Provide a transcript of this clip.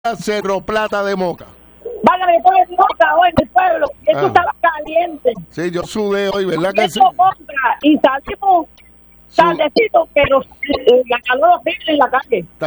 Cerro Plata de Moca. Válgame, yo estoy en Moca hoy en mi pueblo. Eso estaba caliente. Sí, yo sudé hoy, ¿verdad que sí? Y salimos tardecito, pero la calor horrible en la calle.